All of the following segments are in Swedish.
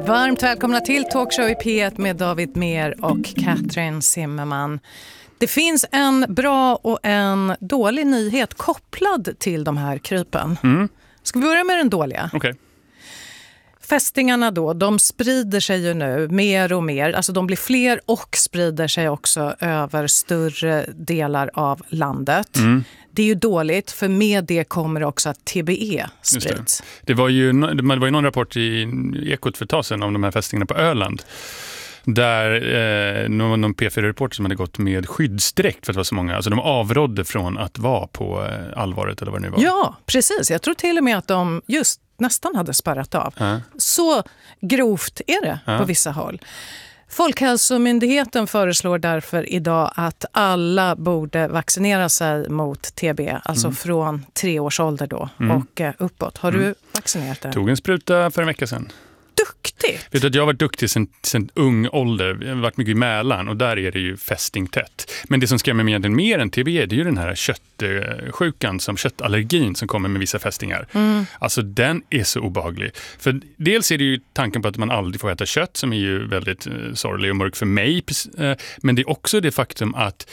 Varmt välkomna till Talkshow i P1 med David Mer och Katrin Zimmerman. Det finns en bra och en dålig nyhet kopplad till de här krypen. Ska vi börja med den dåliga? Okej. Fästingarna då, de sprider sig ju nu mer och mer. Alltså de blir fler och sprider sig också över större delar av landet. Det är ju dåligt, för med det kommer också att TBE sprids. Det var ju någon rapport i Ekot för ett tag sedan om de här fästingarna på Öland. Där någon P4-reporter som hade gått med skyddsdräkt för att det var så många. Alltså de avrådde från att vara på Allvaret eller vad det nu var. Ja, precis. Jag tror till och med att de just nästan hade spärrat av. Så grovt är det på vissa håll. Folkhälsomyndigheten föreslår därför idag att alla borde vaccinera sig mot TB, alltså från 3 års ålder då och uppåt. Har du vaccinerat dig? Tog en spruta för en vecka sedan. Duktigt! Vet du att jag har varit duktig sedan ung ålder. Jag har varit mycket i Mälaren och där är det ju fästingtätt. Men det som skrämmer mig egentligen mer än TB, det är ju den här köttsjukan, köttallergin som kommer med vissa fästingar. Alltså den är så obehaglig. För dels är det ju tanken på att man aldrig får äta kött som är ju väldigt sorglig och mörk för mig. Men det är också det faktum att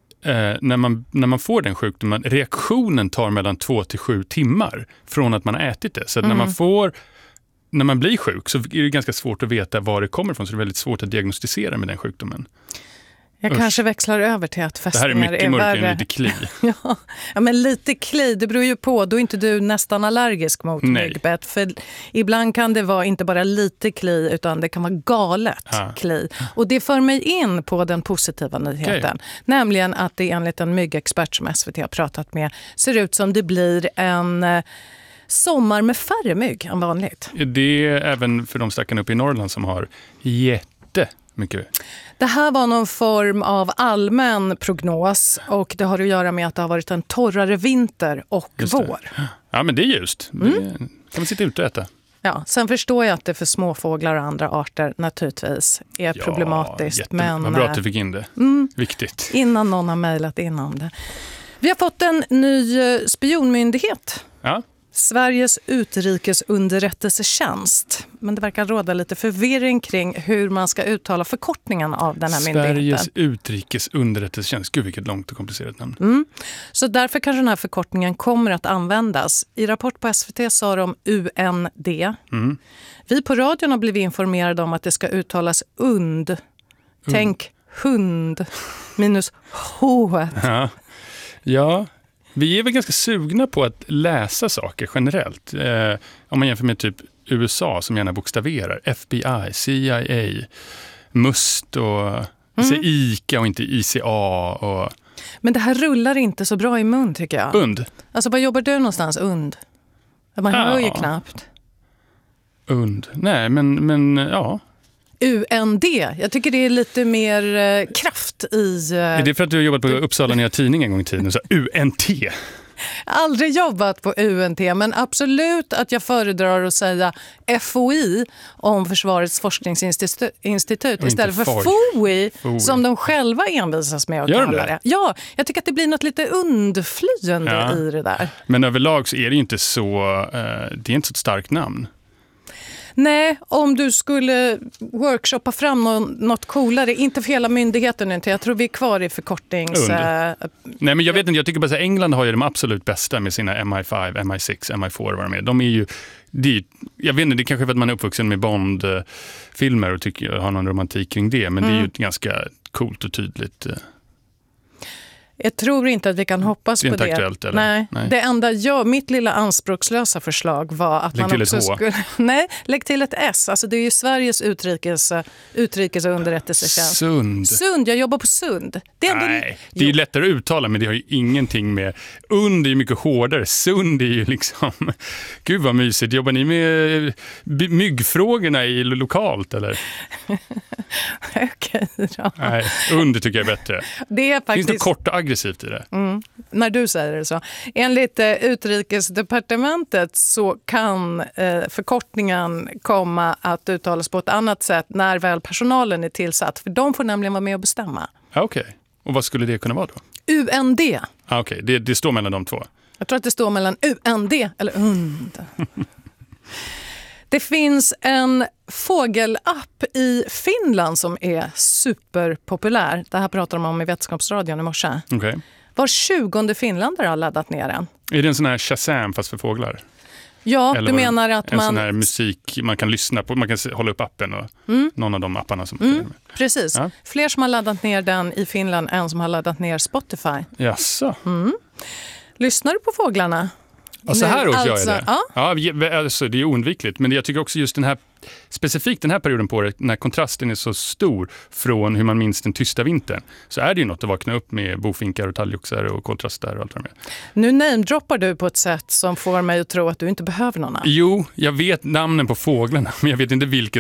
när man får den sjukdomen, reaktionen tar mellan 2 till 7 timmar från att man har ätit det. Så att när man blir sjuk så är det ganska svårt att veta var det kommer ifrån, så det är väldigt svårt att diagnostisera med den sjukdomen. Jag kanske växlar över till att fästingar är värre. Det här är mycket mörkare än lite kli. Ja, men lite kli, det beror ju på. Då är inte du nästan allergisk mot myggbett. För ibland kan det vara inte bara lite kli utan det kan vara galet kli. Och det för mig in på den positiva nyheten. Nämligen att det enligt en myggexpert som SVT har pratat med ser ut som det blir en sommar med färre mygg än vanligt. Det är även för de stackarna uppe i Norrland som har jättemycket. Det här var någon form av allmän prognos och det har att göra med att det har varit en torrare vinter och vår. Ja, men det är just. Det kan man sitta ute och äta. Ja, sen förstår jag att det för småfåglar och andra arter naturligtvis är problematiskt. Men vad bra att du fick in det. Viktigt. Innan någon har mejlat in om det. Vi har fått en ny spionmyndighet. Ja. Sveriges utrikesunderrättelsetjänst. Men det verkar råda lite förvirring kring hur man ska uttala förkortningen av den här myndigheten. Sveriges utrikesunderrättelsetjänst. Gud, vilket långt och komplicerat namn. Så därför kanske den här förkortningen kommer att användas. I rapport på SVT sa de UND. Vi på radion har blivit informerade om att det ska uttalas UND. Tänk hund minus H. Ja. Vi är väl ganska sugna på att läsa saker generellt. Om man jämför med typ USA som gärna bokstaverar. FBI, CIA, MUST och ICA och inte ICA. Och Men det här rullar inte så bra i mun tycker jag. UND? Alltså var jobbar du någonstans? UND? Man hör ju knappt. UND? Nej, men ja. UND. Jag tycker det är lite mer kraft i... Är det för att du har jobbat på Uppsala Nya Tidning en gång i tiden? Så UNT? Aldrig jobbat på UNT, men absolut att jag föredrar att säga FOI om Försvarets forskningsinstitut istället för FOI som de själva envisas med att kalla det. Ja, jag tycker att det blir något lite undflyende i det där. Men överlag så är det ju inte så... det är inte så ett starkt namn. Nej, om du skulle workshoppa fram något coolare, inte för hela myndigheten inte. Jag tror vi är kvar i förkortnings... Nej, men jag vet inte, jag tycker bara att England har ju de absolut bästa med sina MI5, MI6, MI4 vad de är. De är ju... jag vet inte, det är kanske för att man är uppvuxen med Bond-filmer och tycker har någon romantik kring det, men det är ju ganska coolt och tydligt... Jag tror inte att vi kan hoppas på det. Det är inte aktuellt, eller? Nej. Det enda mitt lilla anspråkslösa förslag var att man också skulle... Nej, lägg till ett S. Alltså det är ju Sveriges utrikes- och underrättelsetjänst. Sund, jag jobbar på Sund. Det är Nej, det är ju lättare att uttala, men det har ju ingenting med... är ju mycket hårdare. Sund är ju liksom... Gud vad mysigt. Jobbar ni med myggfrågorna lokalt, eller? Okej då. Nej, tycker jag är bättre. Det är faktiskt... Finns det kort och aggressivt i det? När du säger det så. Enligt Utrikesdepartementet så kan förkortningen komma att uttalas på ett annat sätt när väl personalen är tillsatt. För de får nämligen vara med och bestämma. Okej. Och vad skulle det kunna vara då? UND. Okej, det står mellan de två. Jag tror att det står mellan UND eller UND. Det finns en fågelapp i Finland som är superpopulär. Det här pratar de om i Vetenskapsradion i morse. Okay. Var 20:e finländare har laddat ner den. Är det en sån här Shazam fast för fåglar? Ja, eller du menar att en sån här musik man kan lyssna på, man kan hålla upp appen och någon av de apparna som precis. Ja. Fler som har laddat ner den i Finland än som har laddat ner Spotify. Jaså. Lyssnar du på fåglarna? Ja, så här också gör jag det. Ja, alltså, det är oundvikligt. Men jag tycker också just specifikt den här perioden på året, när kontrasten är så stor från hur man minns den tysta vintern, så är det ju något att vakna upp med bofinkar och talgoxar och koltrastar och allt vad det är. Nu namedroppar du på ett sätt som får mig att tro att du inte behöver någon. Jo, jag vet namnen på fåglarna, men jag vet inte vilka.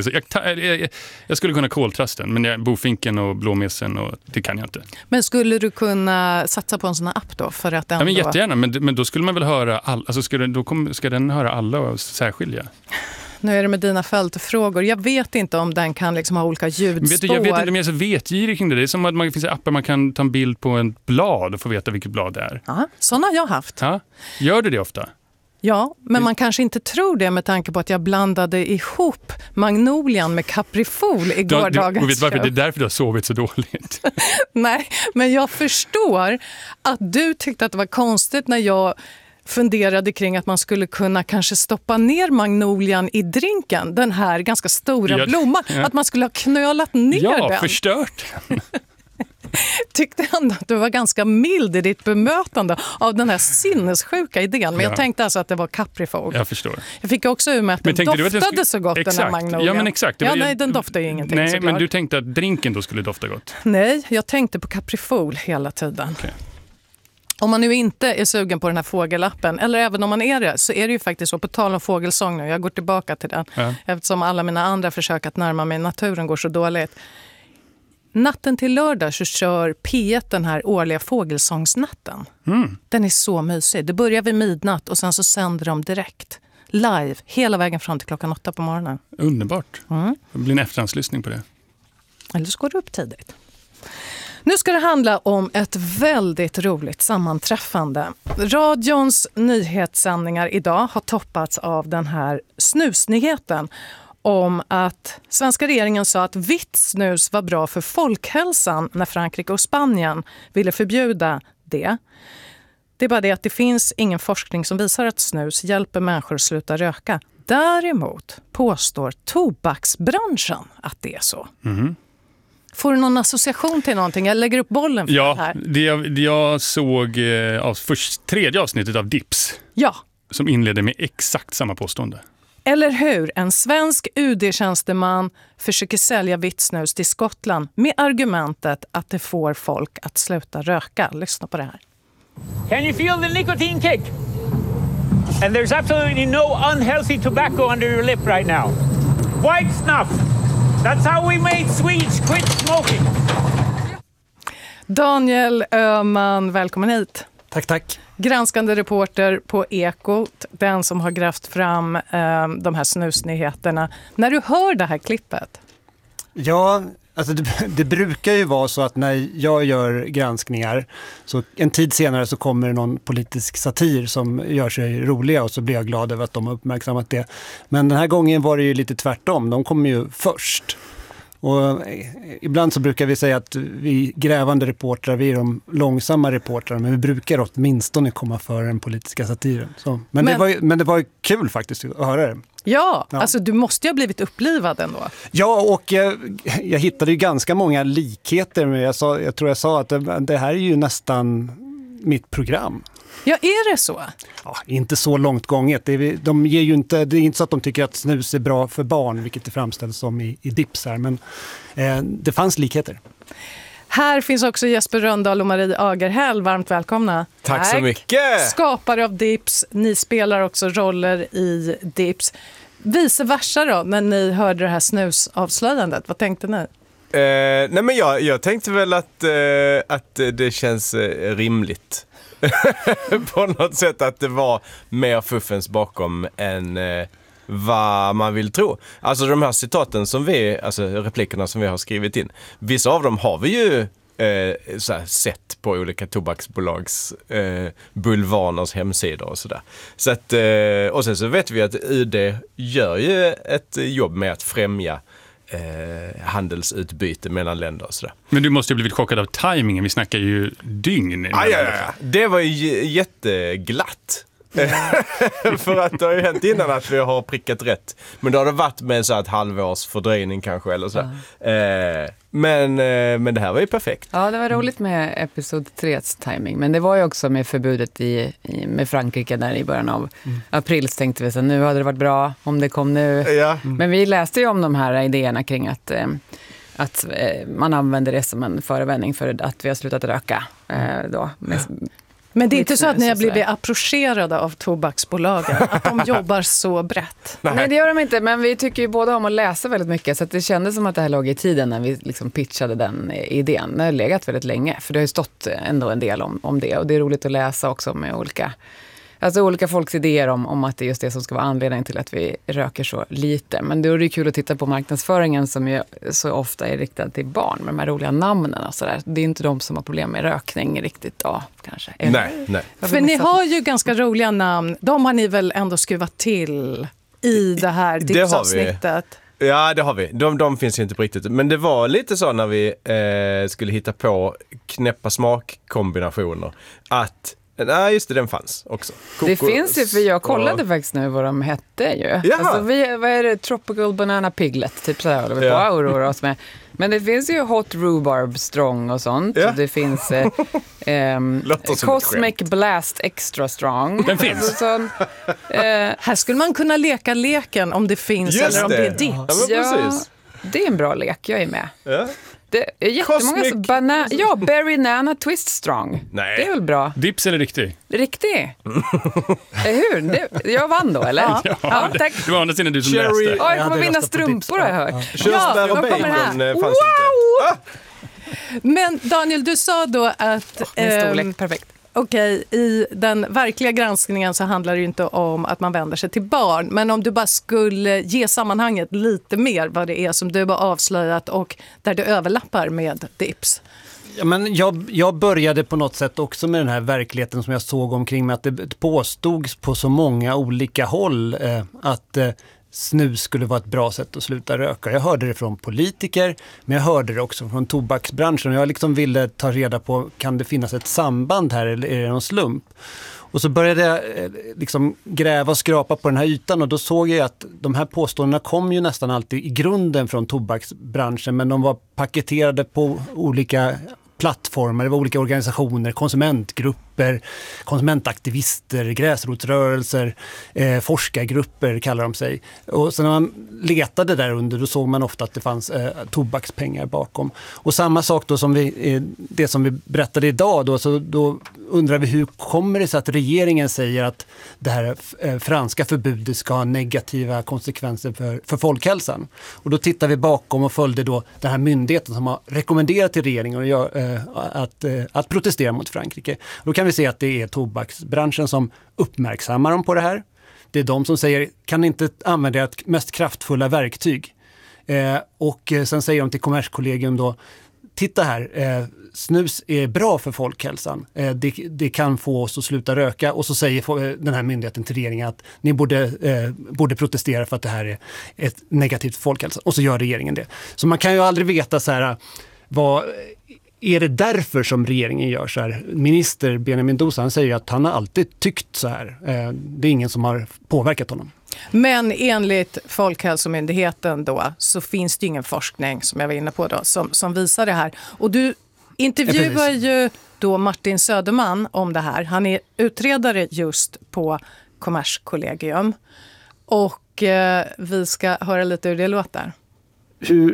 Jag skulle kunna koltrasten, men bofinken och blåmesen, och det kan jag inte. Men skulle du kunna satsa på en sån här app då? För att ändå... Ja, men jättegärna, men då skulle man väl höra ska den höra alla och särskilja? Nu är det med dina följdfrågor. Jag vet inte om den kan liksom ha olika ljudspår. Jag vet inte om jag är så vetgirig kring det. Det är som att det finns appar man kan ta en bild på en blad och få veta vilket blad det är. Ja, sådana har jag haft. Ja. Gör du det ofta? Ja, men man kanske inte tror det med tanke på att jag blandade ihop magnolian med kaprifol i gårdagens och vet varför? Det är därför du har sovit så dåligt. Nej, men jag förstår att du tyckte att det var konstigt när jag funderade kring att man skulle kunna kanske stoppa ner magnolian i drinken, den här ganska stora blomman, att man skulle ha knölat ner den. Ja, förstört den. Tyckte ändå att du var ganska mild i ditt bemötande av den här sinnessjuka idén. Men jag tänkte alltså att det var kaprifol. Jag förstår. Jag fick också ur med att den doftade så gott, den här magnolian. Ja, men exakt. Nej, den doftar ju ingenting. Nej, men du tänkte att drinken då skulle dofta gott? Nej, jag tänkte på kaprifol hela tiden. Okay. Om man nu inte är sugen på den här fågelappen, eller även om man är det, så är det ju faktiskt så, på tal om fågelsång nu, jag går tillbaka till den, eftersom alla mina andra försök att närma mig naturen går så dåligt. Natten till lördag så kör P1 den här årliga fågelsångsnatten. Den är så mysig. Det börjar vid midnatt och sen så sänder de direkt, live, hela vägen fram till 8 på morgonen. Underbart. Det blir en efterhandslyssning på det. Eller så går det upp tidigt. Nu ska det handla om ett väldigt roligt sammanträffande. Radions nyhetssändningar idag har toppats av den här snusnyheten om att svenska regeringen sa att vitt snus var bra för folkhälsan när Frankrike och Spanien ville förbjuda det. Det är bara det att det finns ingen forskning som visar att snus hjälper människor att sluta röka. Däremot påstår tobaksbranschen att det är så. Får du någon association till någonting? Jag lägger upp bollen för det här. Jag såg tredje avsnittet av Dips. Ja. Som inledde med exakt samma påstående. Eller hur? En svensk UD-tjänsteman försöker sälja vitt snus till Skottland med argumentet att det får folk att sluta röka. Lyssna på det här. Can you feel the nicotine kick? And there's absolutely no unhealthy tobacco under your lip right now. White snuff. That's how we made Swedes quit smoking. Daniel Öhman, välkommen hit. Tack. Granskande reporter på Ekot, den som har grävt fram de här snusnyheterna. När du hör det här klippet? Ja, alltså det brukar ju vara så att när jag gör granskningar så en tid senare så kommer någon politisk satir som gör sig roliga och så blir jag glad över att de har uppmärksammat det. Men den här gången var det ju lite tvärtom. De kommer ju först. Och ibland så brukar vi säga att vi grävande reportrar, vi är de långsamma reportrarna, men vi brukar åtminstone komma före den politiska satiren. Så. Men det var kul faktiskt att höra det. Ja, alltså du måste ju ha blivit upplivad ändå. Ja, och jag hittade ju ganska många likheter med, jag tror jag sa att det här är ju nästan mitt program. Ja, är det så? Ja, inte så långt gånget. De ger ju inte, det är inte så att de tycker att snus är bra för barn, vilket det framställs som i Dips här, men det fanns likheter. Här finns också Jesper Röndahl och Marie Agerhäll. Varmt välkomna. Tack så mycket. Skapare av Dips. Ni spelar också roller i Dips. Vice versa då, när ni hörde det här snusavslöjandet. Vad tänkte ni? Nej, men jag tänkte väl att det känns rimligt. På något sätt att det var mer fuffens bakom än vad man vill tro. Alltså de här citaten som replikerna som vi har skrivit in, vissa av dem har vi ju så här, sett på olika tobaksbolags bulvaners hemsidor och sådär. Så att, och sen så vet vi att UD gör ju ett jobb med att främja handelsutbyte mellan länder och sådär. Men du måste ju blivit chockad av tajmingen. Vi snackar ju dygn. Ja. Det var ju jätteglatt. För att det har ju hänt innan att vi har prickat rätt. Men då har det varit med så ett halvårs fördröjning kanske eller så. Men det här var ju perfekt. Ja, det var roligt med episod 3:s timing. Men det var ju också med förbudet med Frankrike där i början av april. Så tänkte vi så nu hade det varit bra om det kom nu. Ja. Men vi läste ju om de här idéerna kring att man använder det som en förevändning för att vi har slutat röka då. Men det är inte så att ni har blivit approcherade av tobaksbolagen, att de jobbar så brett? Nej, det gör de inte, men vi tycker ju båda om att läsa väldigt mycket, så att det kändes som att det här låg i tiden när vi liksom pitchade den idén. Det har legat väldigt länge, för det har ju stått ändå en del om det, och det är roligt att läsa också med olika folks idéer om att det är just det som ska vara anledningen till att vi röker så lite. Men då är det kul att titta på marknadsföringen som ju så ofta är riktad till barn med de här roliga namnen och sådär. Det är inte de som har problem med rökning riktigt då, kanske. Nej. För ni har ju ganska roliga namn. De har ni väl ändå skruvat till i det här tipsavsnittet? Ja, det har vi. De finns ju inte på riktigt. Men det var lite så när vi skulle hitta på knäppa smakkombinationer att nej, just det, den fanns också. Det finns ju, för jag kollade faktiskt nu vad de hette ju. Alltså, vad är det? Tropical Banana Piglet, typ sådär, håller vi på att oroa oss med. Men det finns ju Hot Rhubarb Strong och sånt. Ja. Det finns Cosmic Blast Extra Strong. Den finns. Alltså, här skulle man kunna leka leken om det finns eller om det är dips. Ja, det är en bra lek, jag är med. Ja. Det är jättemånga Berry Nana Twist Strong. Nej. Det är väl bra. Dips eller riktig? Riktig. Hur? Jag vann då, eller? Ja, tack. Det var andra sidan du som läste. Jag kommer vinna strumpor, har jag hört. Körsbär och bacon fanns inte. Men Daniel, du sa då att storlek, perfekt. Okej, i den verkliga granskningen så handlar det ju inte om att man vänder sig till barn. Men om du bara skulle ge sammanhanget lite mer vad det är som du har avslöjat och där det överlappar med dips. Ja, men jag började på något sätt också med den här verkligheten som jag såg omkring mig, att det påstods på så många olika håll att snus skulle vara ett bra sätt att sluta röka. Jag hörde det från politiker, men jag hörde det också från tobaksbranschen. Jag liksom ville ta reda på, kan det finnas ett samband här eller är det någon slump? Och så började jag liksom gräva och skrapa på den här ytan, och då såg jag att de här påståendena kom ju nästan alltid i grunden från tobaksbranschen, men de var paketerade på olika plattformar, det var olika organisationer, konsumentgrupper, konsumentaktivister, gräsrotsrörelser, forskargrupper kallar de sig. Och sen när man letade där under, då såg man ofta att det fanns tobakspengar bakom. Och samma sak då som det som vi berättade idag då, så då undrar vi hur kommer det sig att regeringen säger att det här franska förbudet ska ha negativa konsekvenser för folkhälsan. Och då tittar vi bakom och följde då den här myndigheten som har rekommenderat till regeringen att protestera mot Frankrike. Då kan vi se att det är tobaksbranschen som uppmärksammar dem på det här. Det är de som säger, kan inte använda ert mest kraftfulla verktyg. Och sen säger de till Kommerskollegium då, titta här, snus är bra för folkhälsan. Det kan få oss att sluta röka. Och så säger den här myndigheten till regeringen att ni borde protestera för att det här är ett negativt för folkhälsan. Och så gör regeringen det. Så man kan ju aldrig veta så här, är det därför som regeringen gör så här? Minister Benjamin Mendoza, han säger att han har alltid tyckt så här. Det är ingen som har påverkat honom. Men enligt Folkhälsomyndigheten då så finns det ingen forskning, som jag var inne på då, som visar det här. Och du intervjuar ju då Martin Söderman om det här. Han är utredare just på Kommerskollegium. Och vi ska höra lite hur det låter. Hur